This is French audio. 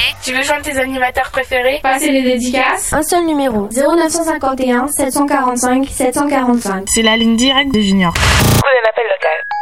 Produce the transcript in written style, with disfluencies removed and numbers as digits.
Tu veux joindre tes animateurs préférés? Passer les dédicaces? Un seul numéro, 0951 745 745. C'est la ligne directe des juniors. Prenez un appel local.